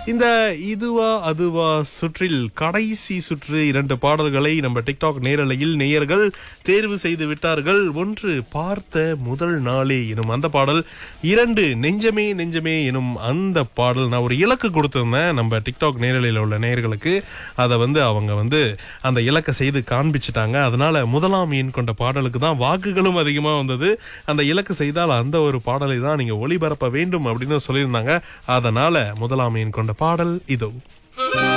இந்த இதுவா அதுவா சுற்றில் கடைசி சுற்று 2 பாடல்களை நம்ம டிக்டாக் நேரலையில் நேயர்கள் தேர்வு செய்து விட்டார்கள். 1 பார்த்த முதல் நாளே எனும் அந்த பாடல், 2 நெஞ்சமே நெஞ்சமே எனும் அந்த பாடல். நான் ஒரு இலக்கு கொடுத்திருந்தேன் நம்ம டிக்டாக் நேரலையில் உள்ள நேயர்களுக்கு. அதை அவங்க அந்த இலக்கை செய்து காண்பிச்சுட்டாங்க. அதனால முதலாம் எண் கொண்ட பாடலுக்கு தான் வாக்குகளும் அதிகமா வந்தது. அந்த இலக்கு செய்தால் அந்த ஒரு பாடலை தான் நீங்க ஒளிபரப்ப வேண்டும் அப்படின்னு சொல்லியிருந்தாங்க. அதனால முதலாம் எண் கொண்ட பாடல் இதோ.